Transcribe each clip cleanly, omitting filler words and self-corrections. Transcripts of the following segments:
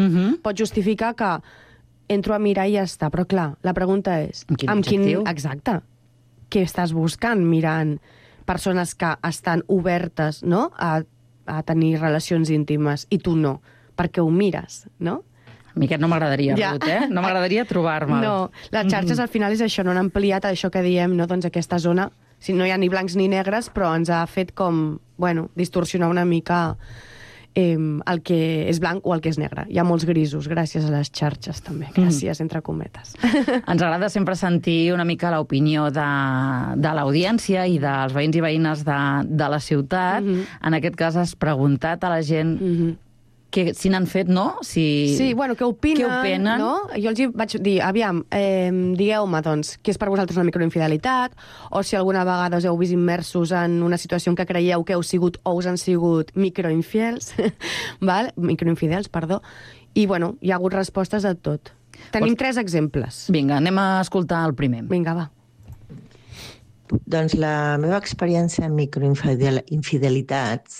Pot justificar que entro a mirar i ja està, però clar, la pregunta és... Amb quin objectiu? Exacte. Què estàs buscant mirant persones que estan obertes, no?, a tenir relacions íntimes i tu no? Per què ho mires, no? A mi aquest no m'agradaria, Ruth, No m'agradaria trobar-me'l. No, les xarxes al final és això, no han ampliat això que diem, no? Doncs aquesta zona, si no hi ha ni blancs ni negres, però ens ha fet com, bueno, distorsionar una mica el que és blanc o el que és negre. Hi ha molts grisos, gràcies a les xarxes també, gràcies, entre cometes. Ens agrada sempre sentir una mica l'opinió de l'audiència i dels veïns i veïnes de la ciutat. En aquest cas has preguntat a la gent si n'han fet, no? Sí, bueno, què opinen, no? Jo els vaig dir, aviam, digueu-me, doncs, què és per vosaltres una microinfidelitat, o si alguna vegada us heu vist immersos en una situació en què creieu que heu sigut o us han sigut microinfidels, perdó, i, bueno, hi ha hagut respostes a tot. Tenim 3 exemples. Vinga, anem a escoltar el primer. Vinga, va. Doncs la meva experiència amb microinfidelitats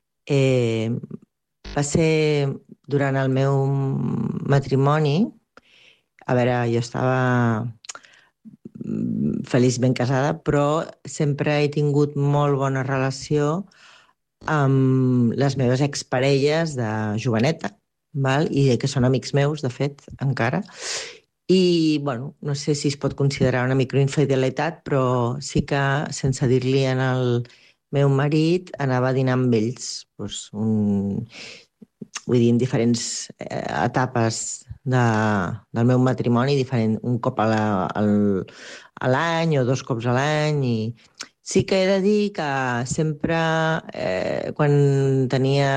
va ser durant el meu matrimoni. A veure, jo estava feliçment casada, però sempre he tingut molt bona relació amb les meves exparelles de joveneta, i que són amics meus, de fet, encara. I, bueno, no sé si es pot considerar una microinfidelitat, però sí que, sense dir-li al meu marit, anava a dinar amb ells. Vull dir, en diferents etapes del meu matrimoni, un cop a l'any o 2 cops a l'any. I sí que he de dir que sempre, quan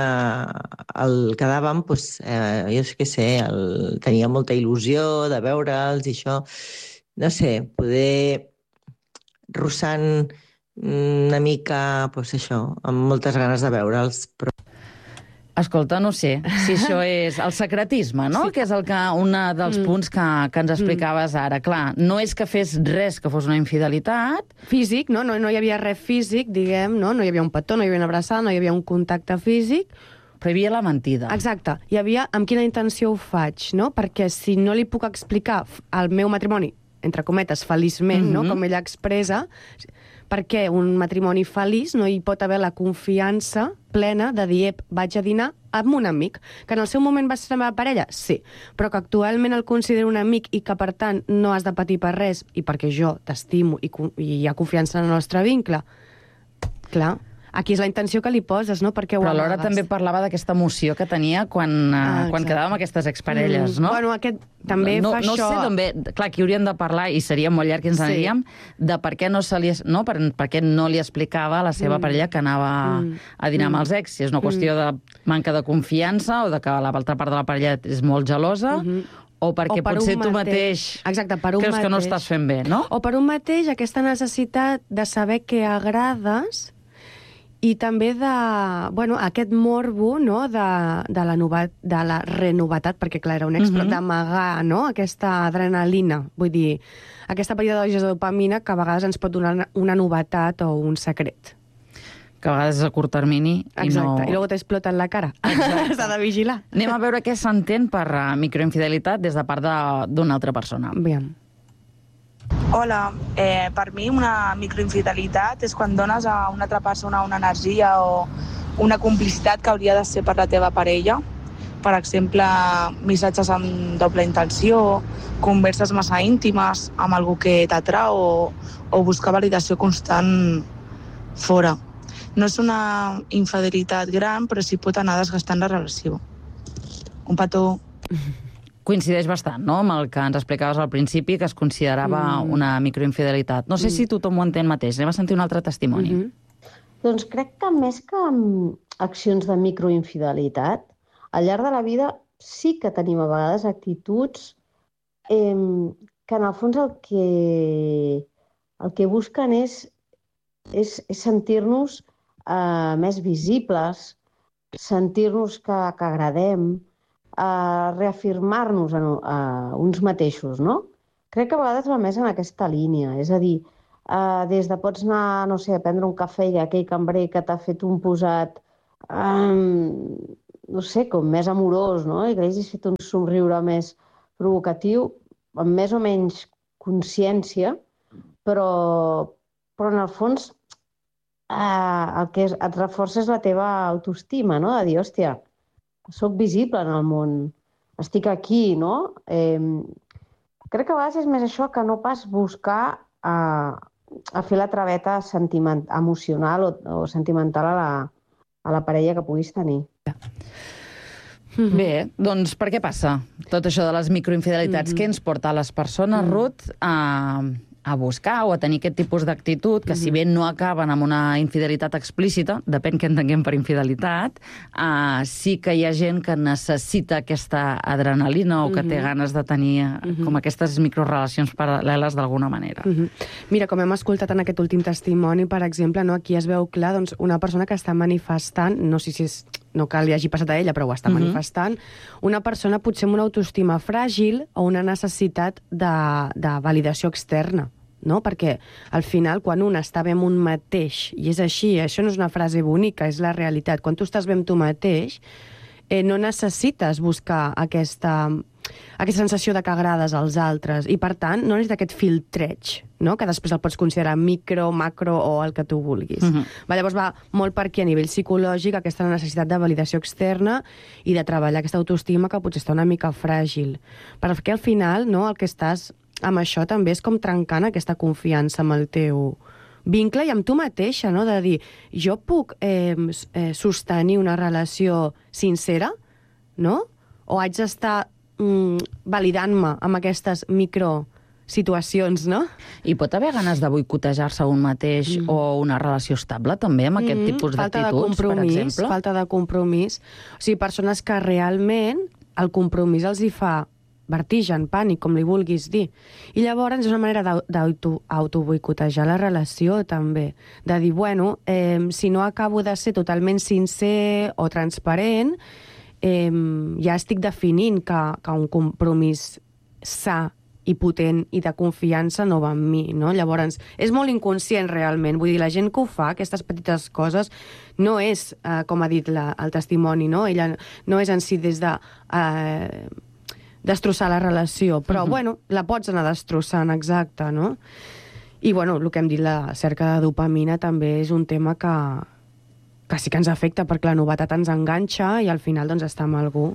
quedàvem, jo què sé, tenia molta il·lusió de veure'ls i això, no sé, poder rossant una mica, això, amb moltes ganes de veure'ls, però... Escolta, no sé si això és el secretisme, no? Sí. Que és un dels punts que ens explicaves ara. Clar, no és que fes res que fos una infidelitat. Físic, no? No hi havia res físic, diguem, no? No hi havia un petó, no hi havia una abraçada, no hi havia un contacte físic. Però hi havia la mentida. Exacte. Hi havia amb quina intenció ho faig, no? Perquè si no li puc explicar al meu matrimoni, entre cometes, feliçment, no? Com ella expressa... perquè un matrimoni feliç no hi pot haver la confiança plena de dir, vaig a dinar amb un amic, que en el seu moment va ser la meva parella, sí, però que actualment el considero un amic i que, per tant, no has de patir per res, i perquè jo t'estimo i hi ha confiança en el nostre vincle. Clar, aquí és la intenció que li poses, no? Perquè però alhora també parlava d'aquesta emoció que tenia quan quedàvem aquestes exparelles, no? Bueno, aquest també fa això... No sé d'on ve... Clar, aquí hauríem de parlar, i seria molt llarg que ens aniríem, de per què no li explicava a la seva parella que anava a dinar amb els ex. Si és una qüestió de manca de confiança o de que l'altra part de la parella és molt gelosa, o perquè potser tu mateix creus que no estàs fent bé, no? O per un mateix aquesta necessitat de saber què agrades i també aquest morbo, no?, de la renovetat, perquè clar, era un expert d'amagar, no?, aquesta adrenalina, vull dir, aquesta període de dopamina que a vegades ens pot donar una novetat o un secret. Que a vegades és a curt termini. Exacte, i luego t'explota en la cara. S'ha de vigilar. Anem a veure què s'entén per microinfidelitat des de part d'una altra persona. Aviam. Hola, per mi una microinfidelitat és quan dones a una altra persona una energia o una complicitat que hauria de ser per la teva parella. Per exemple, missatges amb doble intenció, converses massa íntimes amb algú que t'atrau o buscar validació constant fora. No és una infidelitat gran, però sí pot anar desgastant la relació. Un petó. Coincideix bastant, no?, amb el que ens explicaves al principi, que es considerava una microinfidelitat. No sé si tothom ho entén mateix. Anem a sentir un altre testimoni. Doncs crec que més que accions de microinfidelitat, al llarg de la vida sí que tenim a vegades actituds que en el fons el que busquen és sentir-nos més visibles, sentir-nos que agradem, reafirmar-nos a uns mateixos, no? Crec que a vegades va més en aquesta línia, és a dir, des de pots anar, no sé, a prendre un cafè i aquell cambrer que t'ha fet un posat no sé, com més amorós, no? I que li hagis fet un somriure més provocatiu, amb més o menys consciència, però en el fons el que et reforça és la teva autoestima, no? De dir, hòstia, soc visible en el món, estic aquí, no? Crec que a vegades és més això que no pas buscar a fer la traveta emocional o sentimental a la parella que puguis tenir. Bé, doncs per què passa tot això de les microinfidelitats? Què ens porta a les persones, Ruth, a buscar o a tenir aquest tipus d'actitud que, si bé no acaben amb una infidelitat explícita, depèn què entenguem per infidelitat, sí que hi ha gent que necessita aquesta adrenalina o que té ganes de tenir com aquestes microrelacions paral·leles d'alguna manera. Mira, com hem escoltat en aquest últim testimoni, per exemple, no, aquí es veu clar doncs, una persona que està manifestant, no sé si és no que li hagi passat a ella, però ho està manifestant, una persona potser amb una autoestima fràgil o una necessitat de validació externa, no? Perquè al final, quan un està bé amb un mateix, i és així, això no és una frase bonica, és la realitat, quan tu estàs bé amb tu mateix, no necessites buscar aquesta sensació de que agrades als altres, i per tant no necessites aquest filtreig, no? Que després el pots considerar micro, macro o el que tu vulguis. Llavors va molt per aquí a nivell psicològic aquesta necessitat de validació externa i de treballar aquesta autoestima que potser està una mica fràgil. Perquè al final, no, el que estàs amb això també és com trencant aquesta confiança amb el teu vincle i amb tu mateixa, no? De dir, jo puc sostenir una relació sincera, no? O haig d'estar validant-me amb aquestes microsituacions, no? I pot haver ganes de boicotejar-se un mateix o una relació estable, també, amb aquest tipus d'actituds, per exemple? Falta de compromís. O sigui, persones que realment el compromís els hi fa vertigen, pànic, com li vulguis dir. I llavors és una manera d'autoboicotejar la relació, també. De dir, bueno, si no acabo de ser totalment sincer o transparent, ja estic definint que un compromís sa i potent i de confiança no va amb mi, no? Llavors, és molt inconscient realment. Vull dir, la gent que ho fa, aquestes petites coses, no és, com ha dit el testimoni, no? Ella no és en si des de destrossar la relació, però, bueno, la pots anar destrossant, exacte, no? I, bueno, el que hem dit, la cerca de dopamina també és un tema que sí que ens afecta, perquè la novetat ens enganxa i al final doncs estar amb algú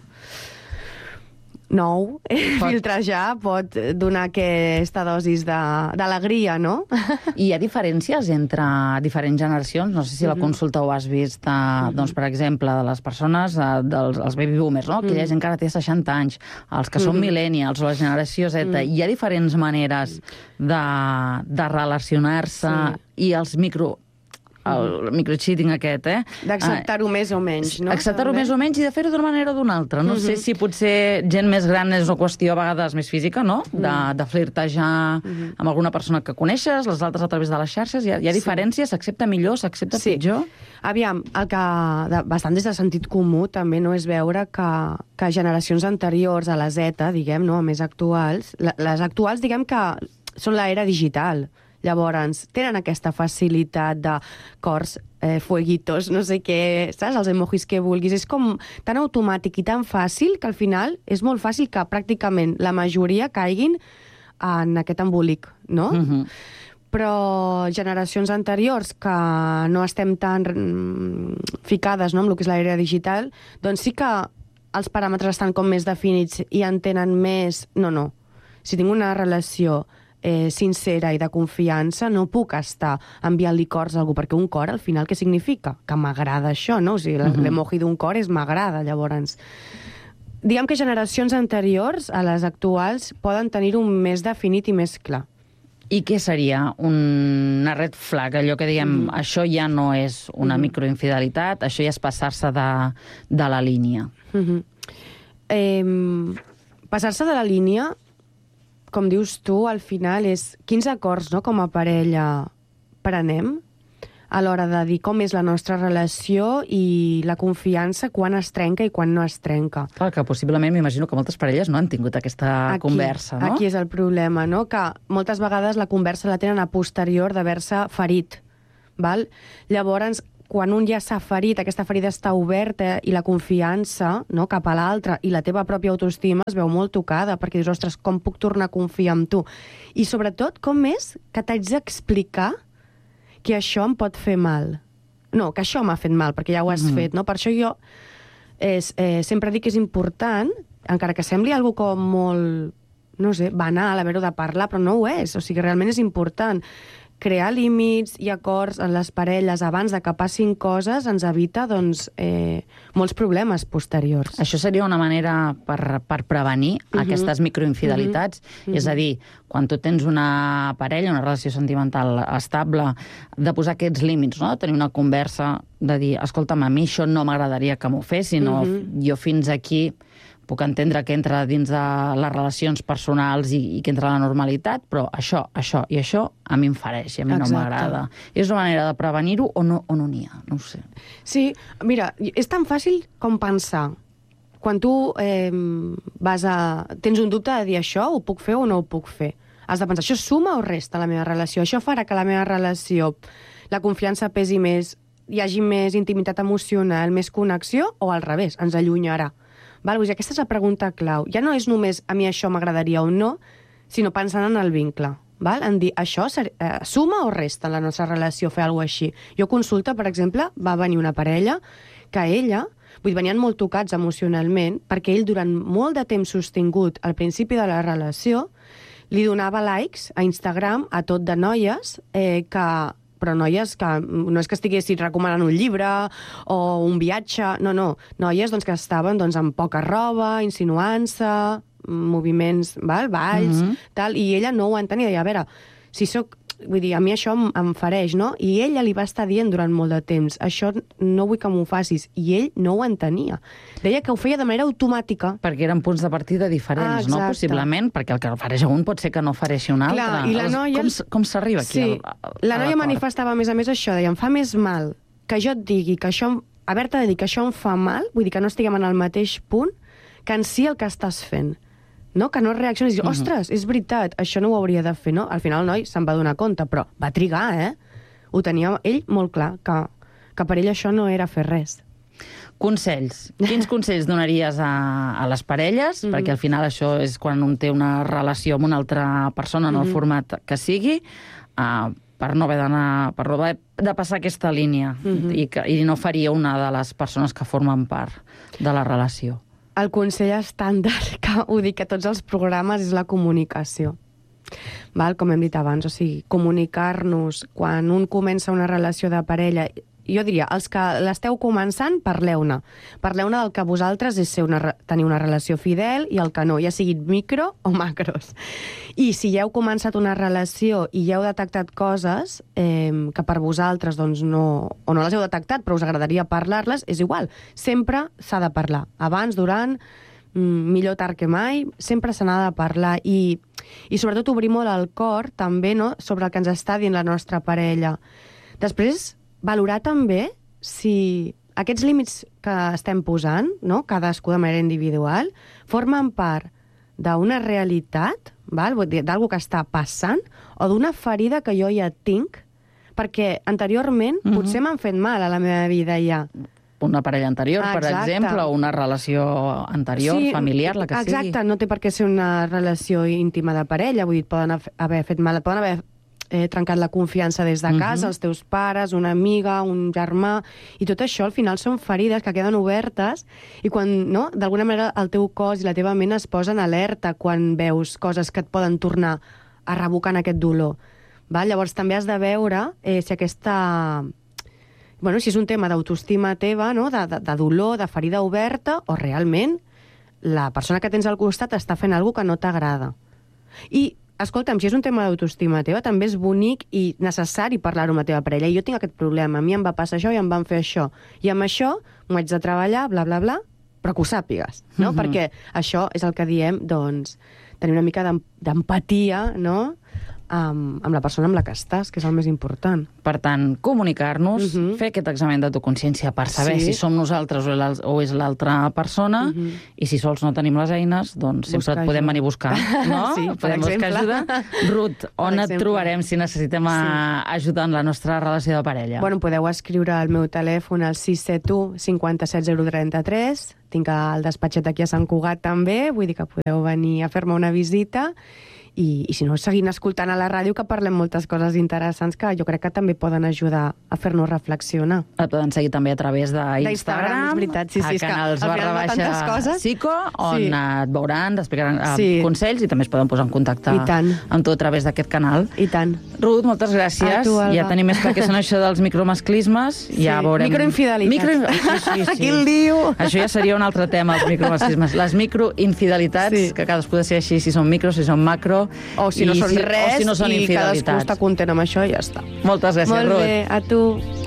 nou, filtrejar, pot donar aquesta dosis d'alegria, no? I hi ha diferències entre diferents generacions? No sé si la consulta ho has vist, doncs, per exemple, de les persones, dels baby boomers, no? Aquella gent que ara té 60 anys, els que són millennials o la generació Z. Hi ha diferents maneres de relacionar-se i els el microcheating aquest, d'acceptar-ho més o menys, no? Acceptar-ho més o menys i de fer-ho d'una manera o d'una altra. No sé si potser gent més gran és una qüestió a vegades més física, no? De flirtejar amb alguna persona que coneixes, les altres a través de les xarxes. Hi ha diferències? S'accepta millor? S'accepta pitjor? Aviam, el que bastant des de sentit comú també no és veure que generacions anteriors a la Z, diguem, no, a més actuals, les actuals, diguem que són l'era digital. Llavors, tenen aquesta facilitat de cors, fueguitos, no sé què, saps? Els emojis que vulguis. És com tan automàtic i tan fàcil que al final és molt fàcil que pràcticament la majoria caiguin en aquest embolic, no? Però generacions anteriors que no estem tan ficades, no, amb el que és l'era digital, doncs sí que els paràmetres estan com més definits i entenen més... No. Si tinc una relació sincera i de confiança, no puc estar enviant-li cors a algú, perquè un cor, al final, què significa? Que m'agrada això, no? O sigui, l'emoji d'un cor és m'agrada, llavors. Diguem que generacions anteriors a les actuals poden tenir-ho més definit i més clar. I què seria una red flag? Allò que diem, això ja no és una microinfidelitat, això ja és passar-se de la línia. Passar-se de la línia, com dius tu, al final és quins acords, no, com a parella prenem a l'hora de dir com és la nostra relació i la confiança, quan es trenca i quan no es trenca. Clar, que possiblement m'imagino que moltes parelles no han tingut aquesta conversa, no? Aquí és el problema, no? Que moltes vegades la conversa la tenen a posterior d'haver-se ferit. Val? Llavors, quan un ja s'ha ferit, aquesta ferida està oberta i la confiança, no, cap a l'altre i la teva pròpia autoestima es veu molt tocada, perquè dius, ostres, com puc tornar a confiar en tu? I sobretot, com és que t'haig d'explicar que això em pot fer mal? No, que això m'ha fet mal, perquè ja ho has fet, no? Per això jo sempre dic que és important, encara que sembli algo com molt, no sé, banal haver-ho de parlar, però no ho és. O sigui, realment és important. Crear límits i acords en les parelles abans de que passin coses ens evita, doncs, molts problemes posteriors. Això seria una manera per prevenir aquestes microinfidelitats. És a dir, quan tu tens una parella, una relació sentimental estable, de posar aquests límits, no? Tenir una conversa, de dir, escolta'm, a mi això no m'agradaria que m'ho fessin, o jo fins aquí puc entendre que entra dins de les relacions personals i que entra la normalitat, però això i això a mi em fareix i a mi no m'agrada. És una manera de prevenir-ho o no n'hi ha? No ho sé. Sí, mira, és tan fàcil com pensar. Quan tu tens un dubte de dir això, ho puc fer o no ho puc fer. Has de pensar, això suma o resta la meva relació? Això farà que la meva relació, la confiança pesi més, hi hagi més intimitat emocional, més connexió, o al revés, ens allunyarà? Val? Vull dir, aquesta és la pregunta clau. Ja no és només a mi això m'agradaria o no, sinó pensant en el vincle. Val? En dir, això suma o resta en la nostra relació fer alguna cosa així? Jo consulta, per exemple, va venir una parella que ella, vull dir, venien molt tocats emocionalment, perquè ell durant molt de temps sostingut al principi de la relació li donava likes a Instagram a tot de noies però noies que no és que estiguessin recomanant un llibre o un viatge, no, noies doncs, que estaven doncs, amb poca roba, insinuant-se, moviments, balls, tal, i ella no ho entenia, i a veure, si soc... Vull dir, a mi això em fareix, no? I ella li va estar dient durant molt de temps, això no vull que m'ho facis, i ell no ho entenia. Deia que ho feia de manera automàtica. Perquè eren punts de partida diferents, no? Possiblement, perquè el que fareix un pot ser que no fareixi un altre. Clar, i la noia... Com s'arriba aquí? Sí, la noia manifestava a més això, deia, em fa més mal que jo et digui que això... Haver-te de dir que això em fa mal, vull dir que no estiguem en el mateix punt, que en si el que estàs fent. No? Que no reaccionis i dir, ostres, és veritat, això no ho hauria de fer, no? Al final el noi se'n va donar compte, però va trigar, Ho tenia ell molt clar, que per ell això no era fer res. Consells. Quins consells donaries a les parelles? Perquè al final això és quan un té una relació amb una altra persona en el format que sigui, per no haver de passar aquesta línia i no ferir una de les persones que formen part de la relació. El consell estàndard, que ho dic a tots els programes, és la comunicació. Val? Com hem dit abans, o sigui, comunicar-nos quan un comença una relació de parella... Jo diria, els que l'esteu començant, parleu-ne. Parleu-ne del que vosaltres és tenir una relació fidel i el que no, ja siguin micro o macros. I si ja heu començat una relació i ja heu detectat coses que per vosaltres doncs, no les heu detectat, però us agradaria parlar-les, és igual. Sempre s'ha de parlar. Abans, durant, millor tard que mai, sempre se n'ha de parlar. I sobretot obrir molt el cor, també, no?, sobre el que ens està dient la nostra parella. Després, valorar també si aquests límits que estem posant, no? Cadascú de manera individual, formen part d'una realitat, d'alguna que està passant, o d'una ferida que jo ja tinc, perquè anteriorment potser m'han fet mal a la meva vida ja. Una parella anterior, per exemple, o una relació anterior, familiar, la que sigui. Exacte, no té per què ser una relació íntima de parella, vull dir, poden haver fet mal, poden haver trencat la confiança des de casa, els teus pares, una amiga, un germà, i tot això al final són ferides que queden obertes i quan, no, d'alguna manera el teu cos i la teva ment es posen alerta quan veus coses que et poden tornar a revocar en aquest dolor. Llavors també has de veure si aquesta... Bueno, si és un tema d'autoestima teva, no? de dolor, de ferida oberta, o realment la persona que tens al costat està fent alguna que no t'agrada. I escolta'm, si és un tema d'autoestima teva, també és bonic i necessari parlar-ho amb la teva parella. Jo tinc aquest problema, a mi em va passar això i em van fer això. I amb això m'ho haig de treballar, bla, bla, bla, però que ho sàpigues, no? Perquè això és el que diem, doncs, tenir una mica d'empatia, no?, amb la persona amb la que estàs, que és el més important. Per tant, comunicar-nos, fer aquest examen d'autoconsciència per saber si som nosaltres o és l'altra persona, i si sols no tenim les eines, doncs sempre et podem venir a buscar, no? Sí, podem buscar ajuda. Ruth, on et trobarem si necessitem ajuda en la nostra relació de parella? Bueno, podeu escriure al meu telèfon al 671 57033. Tinc el despatxet aquí a Sant Cugat també, vull dir que podeu venir a fer-me una visita. I si no, seguint escoltant a la ràdio, que parlem moltes coses interessants que jo crec que també poden ajudar a fer-nos reflexionar. Et poden seguir també a través d'Instagram, és veritat, sí, a canals /Psico, on et veuran, t'explicaran consells i també es poden posar en contacte amb tu a través d'aquest canal. I tant. Ruth, moltes gràcies. A tu, Alba. Ja tenim més clar què són això dels micromasclismes. Ja veurem... Microinfidelitats. Sí. Quin lío! Això ja seria un altre tema, els micromasclismes. Les microinfidelitats, que cadascú de ser així, si són micro, si són macro, o si no són res, i cadascú està content amb això i ja està. Moltes gràcies, Ruth. Molt bé, a tu.